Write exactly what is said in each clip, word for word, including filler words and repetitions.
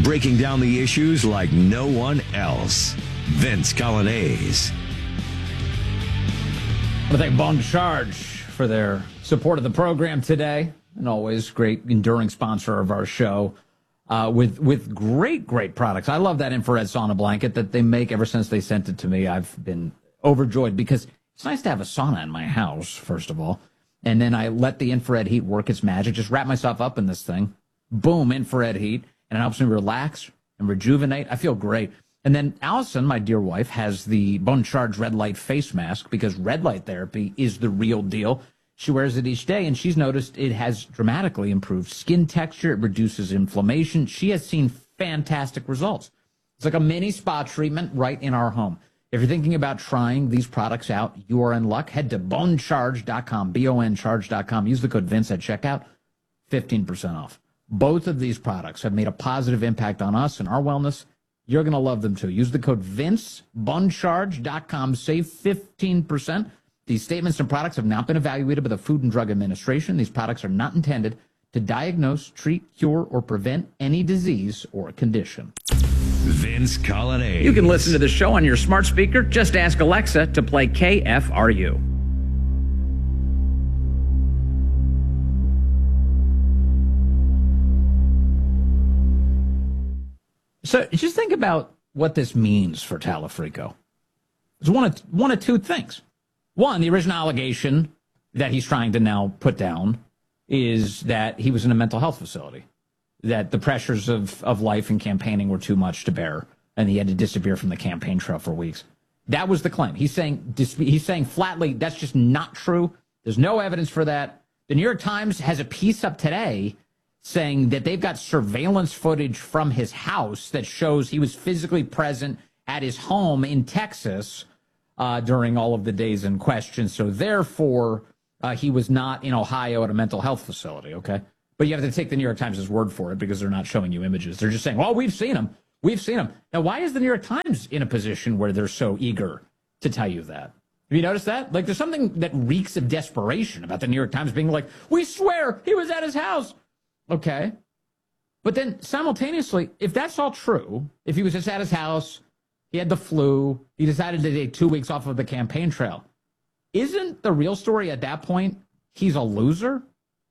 breaking down the issues like no one else. Vince Coglianese. I want to thank Bon Charge for their support of the program today, and always great enduring sponsor of our show uh, with with great, great products. I love that infrared sauna blanket that they make. Ever since they sent it to me, I've been overjoyed because it's nice to have a sauna in my house, first of all, and then I let the infrared heat work its magic. Just wrap myself up in this thing. Boom, infrared heat, and it helps me relax and rejuvenate. I feel great. And then Allison, my dear wife, has the Bon Charge Red Light face mask because red light therapy is the real deal. She wears it each day, and she's noticed it has dramatically improved skin texture. It reduces inflammation. She has seen fantastic results. It's like a mini spa treatment right in our home. If you're thinking about trying these products out, you are in luck. Head to bon charge dot com, B O N charge dot com. Use the code Vince at checkout, fifteen percent off. Both of these products have made a positive impact on us and our wellness. You're going to love them, too. Use the code Vince, bon charge dot com, save fifteen percent. These statements and products have not been evaluated by the Food and Drug Administration. These products are not intended to diagnose, treat, cure, or prevent any disease or condition. Vince Coglianese. You can listen to the show on your smart speaker. Just ask Alexa to play K F R U. So just think about what this means for Talafrico. It's one of, one of two things. One, the original allegation that he's trying to now put down is that he was in a mental health facility, that the pressures of, of life and campaigning were too much to bear, and he had to disappear from the campaign trail for weeks. That was the claim. He's saying, he's saying flatly that's just not true. There's no evidence for that. The New York Times has a piece up today saying that they've got surveillance footage from his house that shows he was physically present at his home in Texas uh, during all of the days in question. So therefore, uh, he was not in Ohio at a mental health facility, okay? But you have to take the New York Times' word for it because they're not showing you images. They're just saying, well, we've seen him. We've seen him. Now, why is the New York Times in a position where they're so eager to tell you that? Have you noticed that? Like, there's something that reeks of desperation about the New York Times being like, we swear he was at his house. Okay. But then simultaneously, if that's all true, if he was just at his house, he had the flu, he decided to take two weeks off of the campaign trail, isn't the real story at that point he's a loser?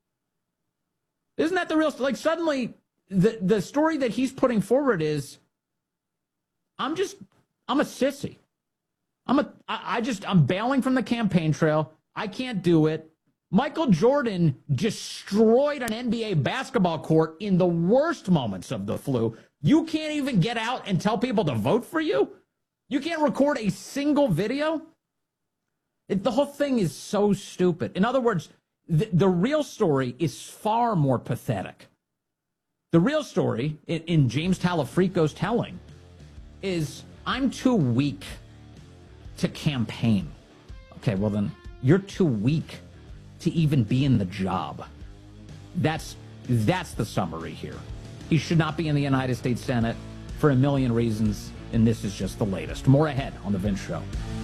Isn't that the real story? Like, suddenly, the, the story that he's putting forward is, I'm just, I'm a sissy. I'm a, I, I just, I'm bailing from the campaign trail. I can't do it. Michael Jordan destroyed an N B A basketball court in the worst moments of the flu. You can't even get out and tell people to vote for you? You can't record a single video? It, the whole thing is so stupid. In other words, the, the real story is far more pathetic. The real story, in, in James Talafrico's telling, is I'm too weak to campaign. Okay, well then, you're too weak to even be in the job. That's that's the summary here. He should not be in the United States Senate for a million reasons, and this is just the latest. More ahead on The Vince Show.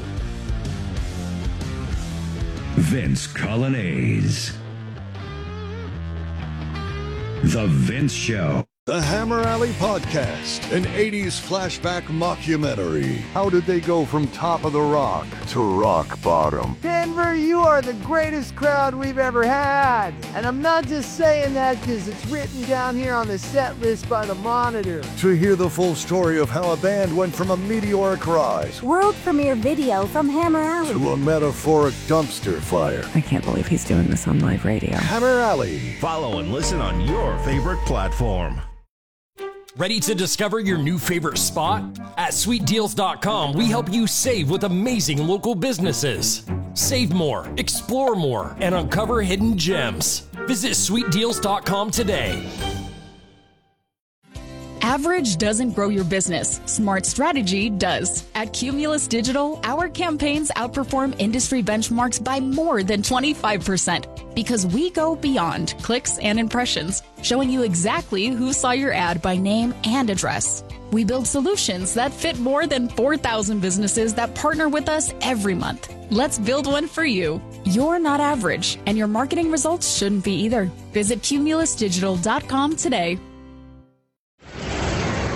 Vince Coglianese. The Vince Show. The Hammer Alley Podcast, an eighties flashback mockumentary. How did they go from top of the rock to rock bottom? Denver, you are the greatest crowd we've ever had. And I'm not just saying that because it's written down here on the set list by the Monitor. To hear the full story of how a band went from a meteoric rise, world premiere video from Hammer Alley, to a metaphoric dumpster fire. I can't believe he's doing this on live radio. Hammer Alley. Follow and listen on your favorite platform. Ready to discover your new favorite spot? At sweet deals dot com, we help you save with amazing local businesses. Save more, explore more, and uncover hidden gems. Visit sweet deals dot com today. Average doesn't grow your business. Smart strategy does. At Cumulus Digital, our campaigns outperform industry benchmarks by more than twenty-five percent because we go beyond clicks and impressions, showing you exactly who saw your ad by name and address. We build solutions that fit more than four thousand businesses that partner with us every month. Let's build one for you. You're not average, and your marketing results shouldn't be either. Visit Cumulus Digital dot com today.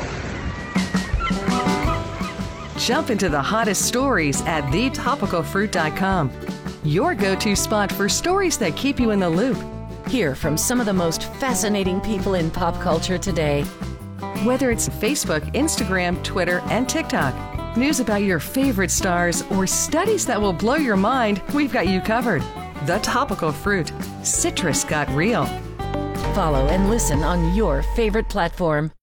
Jump into the hottest stories at the topical fruit dot com. Your go-to spot for stories that keep you in the loop. Hear from some of the most fascinating people in pop culture today. Whether it's Facebook, Instagram, Twitter, and TikTok, news about your favorite stars, or studies that will blow your mind, we've got you covered. The Topical Fruit. Citrus got real. Follow and listen on your favorite platform.